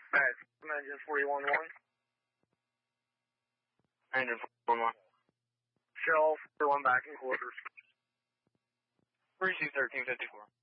Alright, engine 41-1. Engine 41-1. Shell 41 back in quarters. 32-13-54.